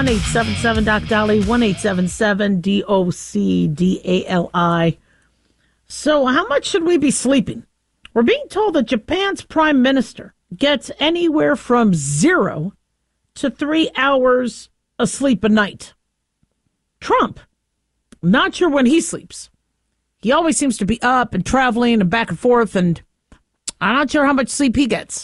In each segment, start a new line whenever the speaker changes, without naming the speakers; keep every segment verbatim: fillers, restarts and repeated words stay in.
one eight seven seven Doc Dali, one eight seven seven D O C D A L I. So how much should we be sleeping? We're being told that Japan's prime minister gets anywhere from zero to three hours of sleep a night. Trump, not sure when he sleeps. He always seems to be up and traveling and back and forth, and I'm not sure how much sleep he gets.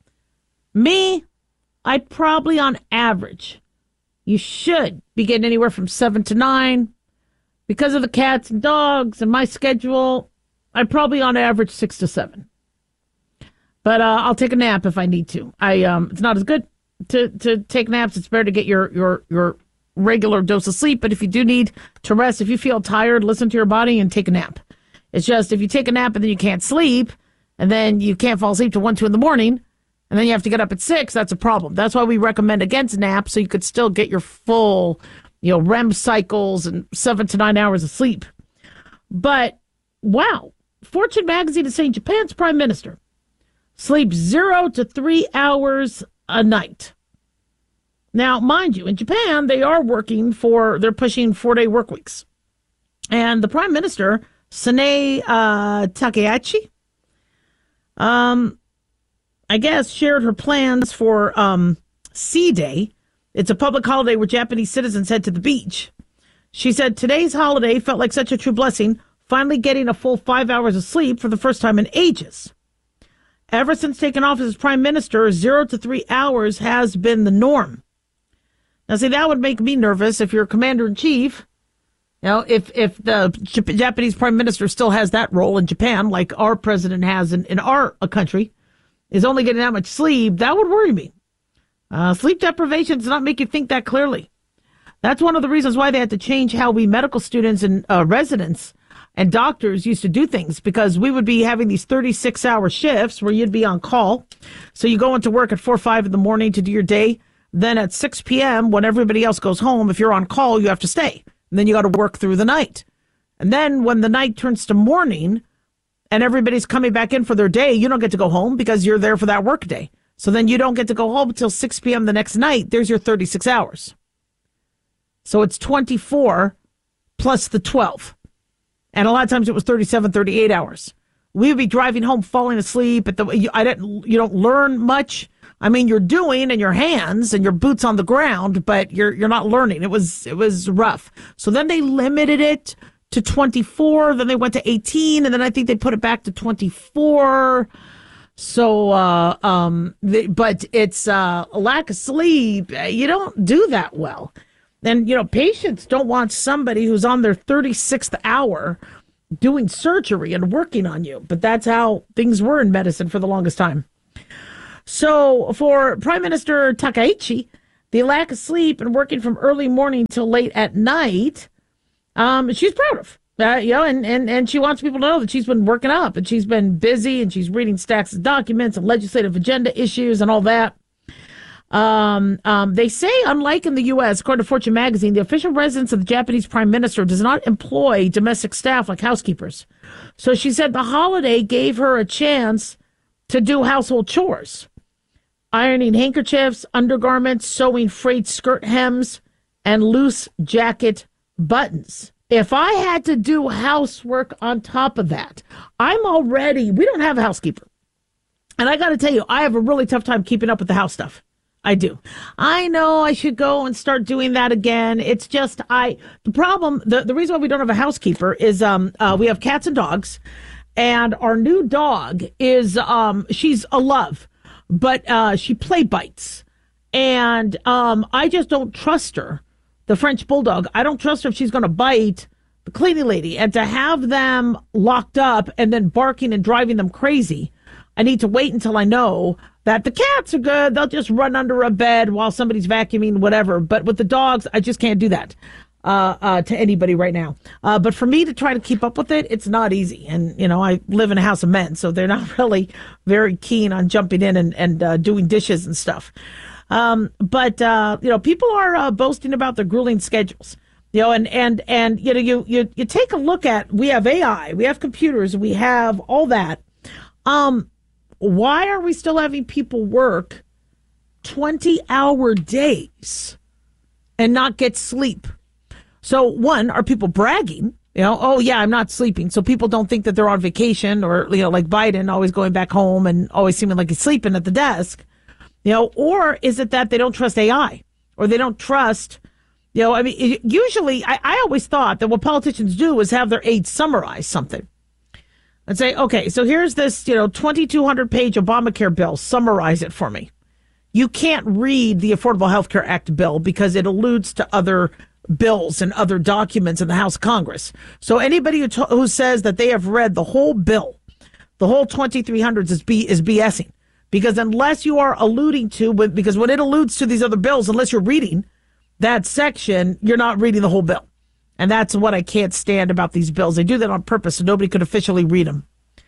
Me, I'd probably on average, you should be getting anywhere from seven to nine. Because of the cats and dogs and my schedule, I'd probably on average six to seven. But uh, I'll take a nap if I need to. I um, it's not as good to, to take naps. It's better to get your, your, your regular dose of sleep. But if you do need to rest, if you feel tired, listen to your body and take a nap. It's just if you take a nap and then you can't sleep, and then you can't fall asleep till one, two in the morning, and then you have to get up at six, that's a problem. That's why we recommend against naps, so you could still get your full, you know, R E M cycles and seven to nine hours of sleep. But, wow, Fortune magazine is saying Japan's prime minister sleeps zero to three hours a night. Now, mind you, in Japan, they are working for, they're pushing four-day work weeks. And the prime minister, Sanae uh, Takaichi, um, I guess, shared her plans for um, Sea Day. It's a public holiday where Japanese citizens head to the beach. She said, today's holiday felt like such a true blessing, finally getting a full five hours of sleep for the first time in ages. Ever since taking office as prime minister, zero to three hours has been the norm. Now, see, that would make me nervous if you're commander-in-chief. You know, if, if the J- Japanese prime minister still has that role in Japan, like our president has in, in our country, is only getting that much sleep, that would worry me. Uh, sleep deprivation does not make you think that clearly. That's one of the reasons why they had to change how we medical students and uh, residents and doctors used to do things, because we would be having these thirty-six hour shifts where you'd be on call. So you go into work at four or five in the morning to do your day. Then at six p.m., when everybody else goes home, if you're on call, you have to stay. And then you got to work through the night. And then when the night turns to morning and everybody's coming back in for their day, you don't get to go home because you're there for that work day. So then you don't get to go home until six p.m. the next night. There's your thirty-six hours. So it's twenty-four plus the twelve. And a lot of times it was thirty-seven, thirty-eight hours. We would be driving home, falling asleep. At the, you, I didn't, you don't learn much. I mean, you're doing in your hands and your boots on the ground, but you're you're not learning. It was it was rough. So then they limited it to twenty-four. Then they went to eighteen, and then I think they put it back to twenty-four. So, uh, um, they, but it's uh, a lack of sleep. You don't do that well. And, you know, patients don't want somebody who's on their thirty-sixth hour doing surgery and working on you. But that's how things were in medicine for the longest time. So for Prime Minister Takaichi, the lack of sleep and working from early morning till late at night, um, she's proud of. Uh, you know, and, and, and she wants people to know that she's been working up and she's been busy and she's reading stacks of documents and legislative agenda issues and all that. Um, um, they say, unlike in the U S, according to Fortune magazine, the official residence of the Japanese prime minister does not employ domestic staff like housekeepers. So she said the holiday gave her a chance to do household chores, ironing handkerchiefs, undergarments, sewing frayed skirt hems, and loose jacket buttons. If I had to do housework on top of that, I'm already, we don't have a housekeeper. And I got to tell you, I have a really tough time keeping up with the house stuff. I do. I know I should go and start doing that again. It's just, I, the problem, the, the reason why we don't have a housekeeper is, um, uh, we have cats and dogs, and our new dog is, um, she's a love, but, uh, she play bites, and, um, I just don't trust her. The French bulldog, I don't trust her if she's going to bite the cleaning lady, and to have them locked up and then barking and driving them crazy, I need to wait until I know that the cats are good. They'll just run under a bed while somebody's vacuuming, whatever. But with the dogs, I just can't do that uh, uh, to anybody right now. Uh, but for me to try to keep up with it, it's not easy. And, you know, I live in a house of men, so they're not really very keen on jumping in and, and uh, doing dishes and stuff. Um, but, uh, you know, people are uh, boasting about their grueling schedules. You know, and, and, and you know, you, you, you take a look at, we have A I, we have computers, we have all that. Um, why are we still having people work twenty hour days? and not get sleep. So one, are people bragging? You know, oh yeah, I'm not sleeping. So people don't think that they're on vacation, or, you know, like Biden always going back home and always seeming like he's sleeping at the desk. You know, or is it that they don't trust A I, or they don't trust, you know, I mean, it, usually I, I always thought that what politicians do is have their aides summarize something and say, okay, so here's this, you know, twenty-two hundred page Obamacare bill. Summarize it for me. You can't read the Affordable Health Care Act bill because it alludes to other bills and other documents in the House of Congress. So anybody who, t- who says that they have read the whole bill, the whole twenty-three hundreds is B is BSing. Because unless you are alluding to, because when it alludes to these other bills, unless you're reading that section, you're not reading the whole bill. And that's what I can't stand about these bills. They do that on purpose so nobody could officially read them.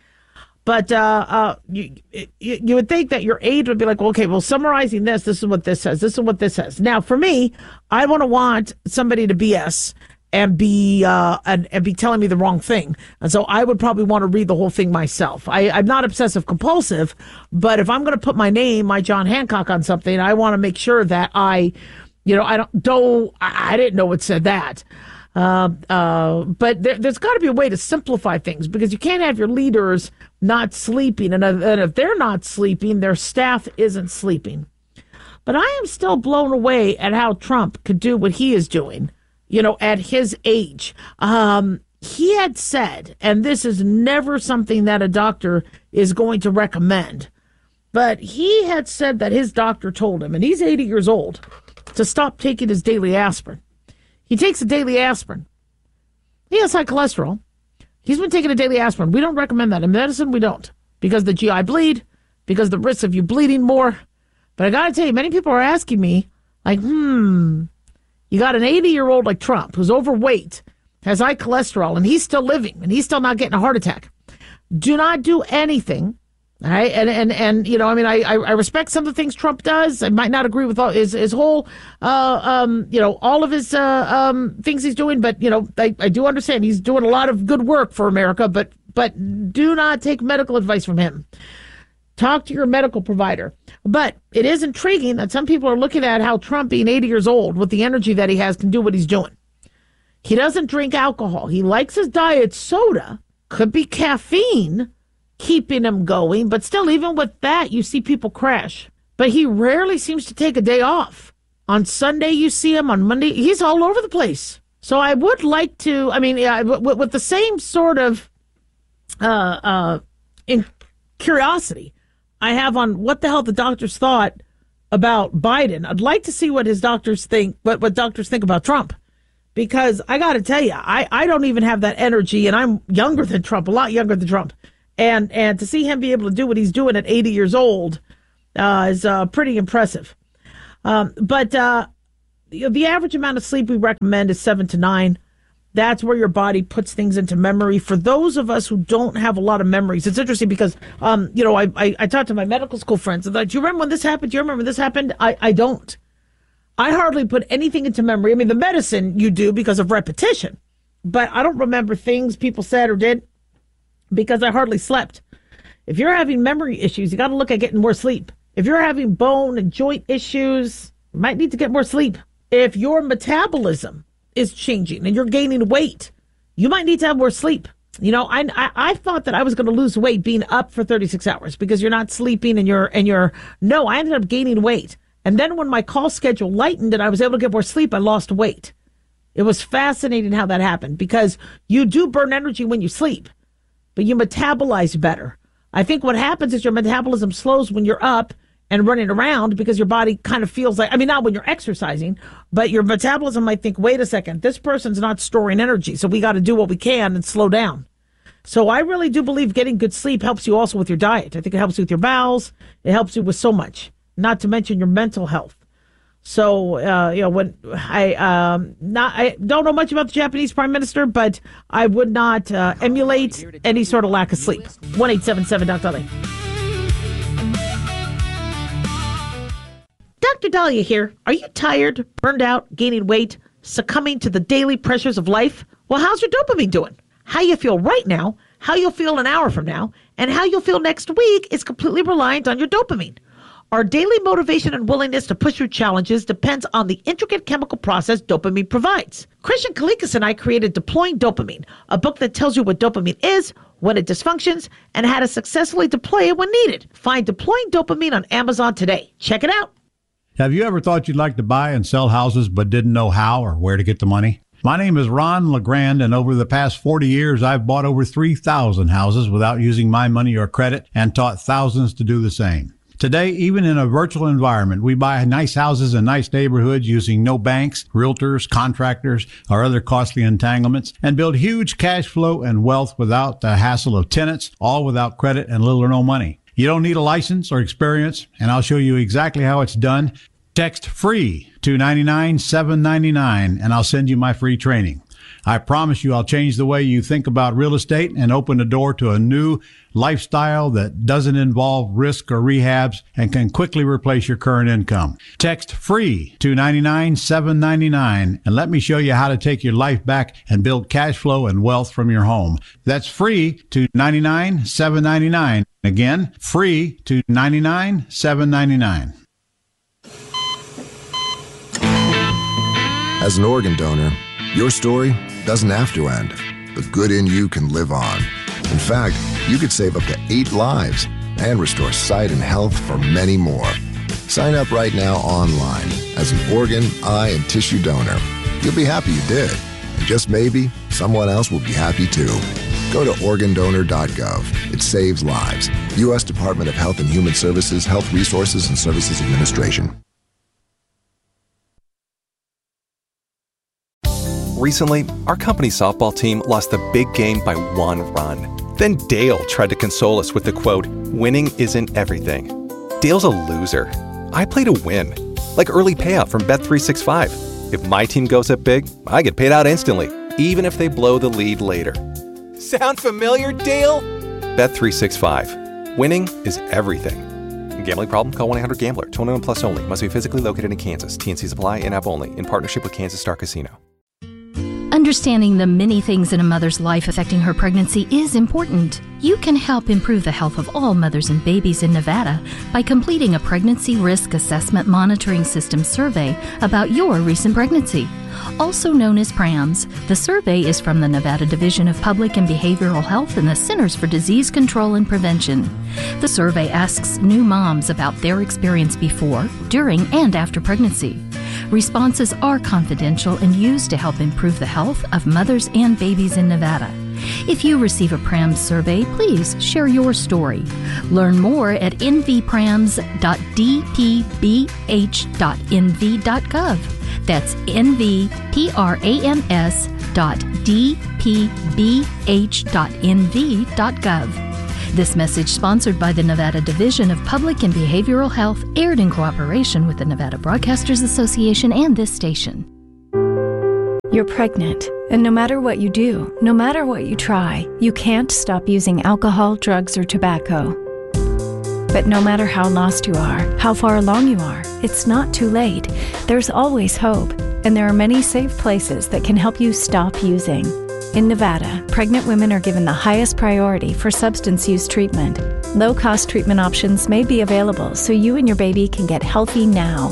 But uh, uh, you, you you would think that your aide would be like, well, okay, well, summarizing this, this is what this says. This is what this says. Now, for me, I want to want somebody to B S and be uh, and, and be telling me the wrong thing. And so I would probably want to read the whole thing myself. I, I'm not obsessive compulsive, but if I'm going to put my name, my John Hancock, on something, I want to make sure that I, you know, I don't, don't I, I didn't know it said that. Uh, uh, but there, there's got to be a way to simplify things, because you can't have your leaders not sleeping. And, uh, and if they're not sleeping, their staff isn't sleeping. But I am still blown away at how Trump could do what he is doing, you know, at his age. Um, he had said, and this is never something that a doctor is going to recommend, but he had said that his doctor told him, and he's eighty years old, to stop taking his daily aspirin. He takes a daily aspirin. He has high cholesterol. He's been taking a daily aspirin. We don't recommend that. In medicine, we don't. Because the G I bleed, because the risk of you bleeding more. But I got to tell you, many people are asking me, like, hmm, you got an eighty-year-old like Trump who's overweight, has high cholesterol, and he's still living, and he's still not getting a heart attack. Do not do anything. All right. And, and, and, you know, I mean, I, I respect some of the things Trump does. I might not agree with all his, his whole, uh, um, you know, all of his, uh, um, things he's doing. But, you know, I, I do understand he's doing a lot of good work for America, but, but do not take medical advice from him. Talk to your medical provider. But it is intriguing that some people are looking at how Trump, being eighty years old, with the energy that he has, can do what he's doing. He doesn't drink alcohol. He likes his diet soda. Could be caffeine keeping him going, but still, even with that, you see people crash. But he rarely seems to take a day off. On Sunday, you see him. On Monday, he's all over the place. So I would like to, I mean, yeah, with, with the same sort of uh, uh, in curiosity I have on what the hell the doctors thought about Biden, I'd like to see what his doctors think, what, what doctors think about Trump. Because I got to tell you, I, I don't even have that energy, and I'm younger than Trump, a lot younger than Trump. And and to see him be able to do what he's doing at eighty years old uh, is uh, pretty impressive. Um, but uh, the, the average amount of sleep we recommend is seven to nine. That's where your body puts things into memory. For those of us who don't have a lot of memories, it's interesting because, um, you know, I, I, I talked to my medical school friends. I'm like, do you remember when this happened? Do you remember when this happened? I, I don't. I hardly put anything into memory. I mean, the medicine you do because of repetition. But I don't remember things people said or did, because I hardly slept. If you're having memory issues, you got to look at getting more sleep. If you're having bone and joint issues, you might need to get more sleep. If your metabolism is changing and you're gaining weight, you might need to have more sleep. You know, I I, I thought that I was going to lose weight being up for thirty-six hours because you're not sleeping and you're and you're no, I ended up gaining weight. And then when my call schedule lightened and I was able to get more sleep, I lost weight. It was fascinating how that happened, because you do burn energy when you sleep, but you metabolize better. I think what happens is your metabolism slows when you're up and running around, because your body kind of feels like, I mean, not when you're exercising, but your metabolism might think, wait a second, this person's not storing energy, so we got to do what we can and slow down. So I really do believe getting good sleep helps you also with your diet. I think it helps you with your bowels. It helps you with so much, not to mention your mental health. So, uh, you know, when I um, not I don't know much about the Japanese prime minister, but I would not uh, emulate any sort of lack of sleep. one eight seven seven Doctor Dahlia. Doctor Dahlia here. Are you tired, burned out, gaining weight, succumbing to the daily pressures of life? Well, how's your dopamine doing? How you feel right now, how you'll feel an hour from now, and how you'll feel next week is completely reliant on your dopamine. Our daily motivation and willingness to push through challenges depends on the intricate chemical process dopamine provides. Christian Kalikas and I created Deploying Dopamine, a book that tells you what dopamine is, when it dysfunctions, and how to successfully deploy it when needed. Find Deploying Dopamine on Amazon today. Check it out.
Have you ever thought you'd like to buy and sell houses but didn't know how or where to get the money? My name is Ron LeGrand, and over the past forty years, I've bought over three thousand houses without using my money or credit and taught thousands to do the same. Today, even in a virtual environment, we buy nice houses in nice neighborhoods using no banks, realtors, contractors, or other costly entanglements, and build huge cash flow and wealth without the hassle of tenants, all without credit and little or no money. You don't need a license or experience, and I'll show you exactly how it's done. Text FREE to nine nine seven nine nine, and I'll send you my free training. I promise you I'll change the way you think about real estate and open the door to a new lifestyle that doesn't involve risk or rehabs and can quickly replace your current income. Text FREE to nine nine seven nine nine and let me show you how to take your life back and build cash flow and wealth from your home. That's FREE to nine nine seven nine nine. Again, FREE to nine nine seven nine nine.
As an organ donor, your story doesn't have to end. The good in you can live on. In fact, you could save up to eight lives and restore sight and health for many more. Sign up right now online as an organ, eye, and tissue donor. You'll be happy you did. And just maybe, someone else will be happy too. Go to organ donor dot gov. It saves lives. U S Department of Health and Human Services, Health Resources and Services Administration.
Recently, our company's softball team lost the big game by one run. Then Dale tried to console us with the quote, "Winning isn't everything." Dale's a loser. I play to win. Like early payout from Bet three sixty-five. If my team goes up big, I get paid out instantly, even if they blow the lead later. Sound familiar, Dale? Bet three sixty-five. Winning is everything. Gambling problem? Call one eight hundred gambler. twenty-one plus only. Must be physically located in Kansas. T N Cs apply. In-app only. In partnership with Kansas Star Casino.
Understanding the many things in a mother's life affecting her pregnancy is important. You can help improve the health of all mothers and babies in Nevada by completing a Pregnancy Risk Assessment Monitoring System survey about your recent pregnancy. Also known as PRAMS, the survey is from the Nevada Division of Public and Behavioral Health and the Centers for Disease Control and Prevention. The survey asks new moms about their experience before, during, and after pregnancy. Responses are confidential and used to help improve the health of mothers and babies in Nevada. If you receive a PRAMS survey, please share your story. Learn more at n v prams dot d p b h dot n v dot gov. That's n v prams dot d p b h dot n v dot gov. This message, sponsored by the Nevada Division of Public and Behavioral Health, aired in cooperation with the Nevada Broadcasters Association and this station.
You're pregnant, and no matter what you do, no matter what you try, you can't stop using alcohol, drugs, or tobacco. But no matter how lost you are, how far along you are, it's not too late. There's always hope, and there are many safe places that can help you stop using. In Nevada, pregnant women are given the highest priority for substance use treatment. Low-cost treatment options may be available so you and your baby can get healthy now.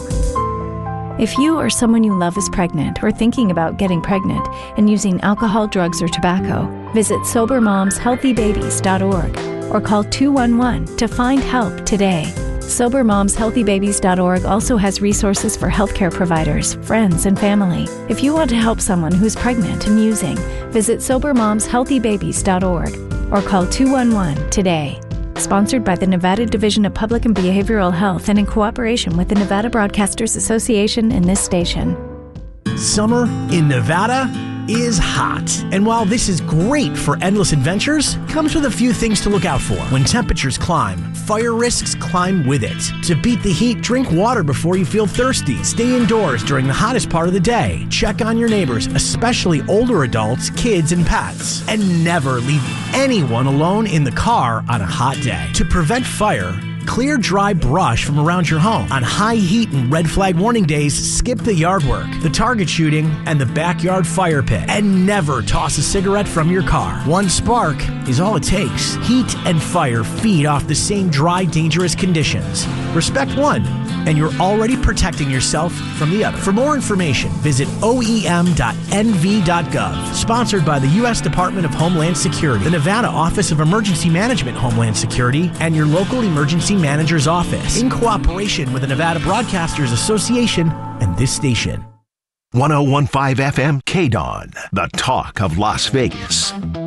If you or someone you love is pregnant or thinking about getting pregnant and using alcohol, drugs, or tobacco, visit sober moms healthy babies dot org or call two one one to find help today. sober moms healthy babies dot org also has resources for healthcare providers, friends, and family. If you want to help someone who's pregnant and using, visit sober moms healthy babies dot org or call two one one today. Sponsored by the Nevada Division of Public and Behavioral Health and in cooperation with the Nevada Broadcasters Association and this station.
Summer in Nevada is hot. And while this is great for endless adventures, comes with a few things to look out for. When temperatures climb, fire risks climb with it. To beat the heat, drink water before you feel thirsty. Stay indoors during the hottest part of the day. Check on your neighbors, especially older adults, kids, and pets. And never leave anyone alone in the car on a hot day. To prevent fire, Clear dry brush from around your home. On high heat and red flag warning days, skip the yard work, the target shooting, and the backyard fire pit. And never toss a cigarette from your car. One spark is all it takes. Heat and fire feed off the same dry, dangerous conditions. Respect one, and you're already protecting yourself from the other. For more information, visit O E M dot N V dot gov. Sponsored by the U S Department of Homeland Security, the Nevada Office of Emergency Management Homeland Security, and your local emergency manager's office, in cooperation with the Nevada Broadcasters Association and this station.
one oh one point five F M K D O N, the talk of Las Vegas.